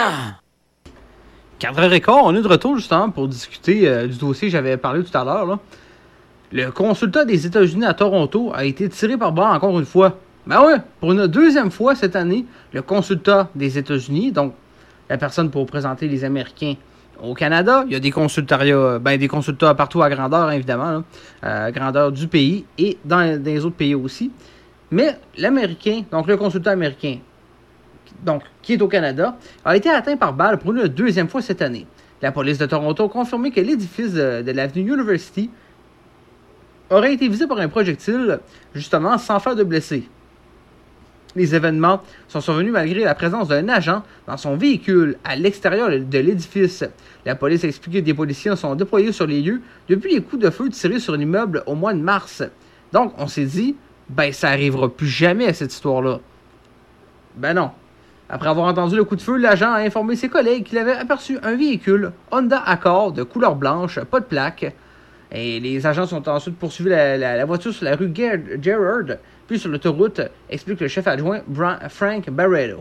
4h15, on est de retour justement pour discuter du dossier que j'avais parlé tout à l'heure. Là. Le consulat des États-Unis à Toronto a été tiré par balle encore une fois. Ben ouais, pour une deuxième fois cette année, le consulat des États-Unis, donc la personne pour représenter les Américains au Canada, il y a des consultariats, des consulats partout à grandeur, hein, évidemment, là, grandeur du pays et dans les autres pays aussi. Mais l'Américain, donc le consulat américain, donc, qui est au Canada, a été atteint par balle pour une deuxième fois cette année. La police de Toronto a confirmé que l'édifice de l'avenue University aurait été visé par un projectile, justement, sans faire de blessés. Les événements sont survenus malgré la présence d'un agent dans son véhicule à l'extérieur de l'édifice. La police a expliqué que des policiers sont déployés sur les lieux depuis les coups de feu tirés sur l'immeuble au mois de mars. Donc, on s'est dit, ça arrivera plus jamais à cette histoire-là. Ben non. Après avoir entendu le coup de feu, l'agent a informé ses collègues qu'il avait aperçu un véhicule Honda Accord de couleur blanche, pas de plaque. Et les agents sont ensuite poursuivis la voiture sur la rue Gerrard, puis sur l'autoroute, explique le chef adjoint Frank Barreto.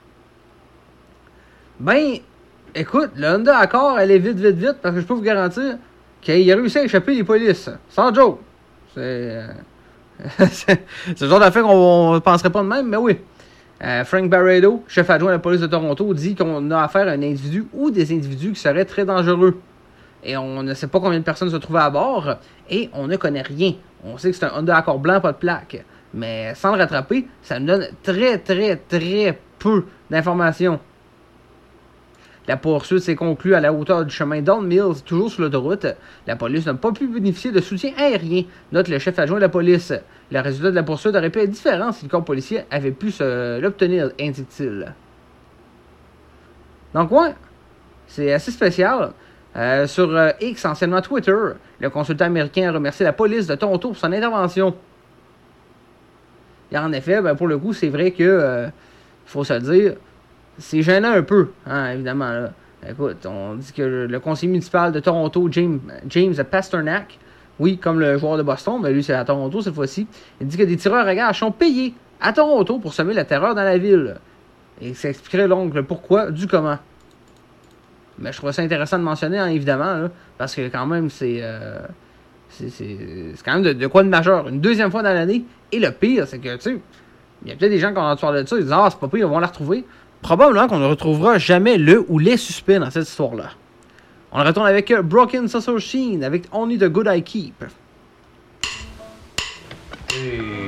Écoute, le Honda Accord allait vite, parce que je peux vous garantir qu'il a réussi à échapper les polices. Sans joke. C'est le genre d'affaire qu'on ne penserait pas de même, mais oui. Frank Barreto, chef adjoint de la police de Toronto, dit qu'on a affaire à un individu ou des individus qui seraient très dangereux. Et on ne sait pas combien de personnes se trouvaient à bord, et on ne connaît rien. On sait que c'est un Honda Accord blanc, pas de plaque. Mais sans le rattraper, ça nous donne très peu d'informations. La poursuite s'est conclue à la hauteur du chemin Don Mills, toujours sur l'autoroute. La police n'a pas pu bénéficier de soutien aérien, note le chef adjoint de la police. Le résultat de la poursuite aurait pu être différent si le corps policier avait pu l'obtenir, indique-t-il. Donc ouais, c'est assez spécial. Sur X, anciennement Twitter, le consultant américain a remercié la police de Toronto pour son intervention. Et en effet, pour le coup, c'est vrai que, faut se le dire, c'est gênant un peu, hein, évidemment. Là. Écoute, on dit que le conseiller municipal de Toronto, James Pasternak, oui, comme le joueur de Boston, mais lui c'est à Toronto cette fois-ci, il dit que des tireurs à gage sont payés à Toronto pour semer la terreur dans la ville. Et ça expliquerait donc le pourquoi du comment. Mais je trouve ça intéressant de mentionner, hein, évidemment, là, parce que quand même, c'est quand même de quoi de majeur. Une deuxième fois dans l'année. Et le pire, c'est que, tu sais, il y a peut-être des gens qui ont entendu parler de ça, ils disent « Ah, c'est pas pire, on va la retrouver. » Probablement qu'on ne retrouvera jamais le ou les suspects dans cette histoire-là. On retourne avec Broken Social Scene, avec Only the Good I Keep. Hey.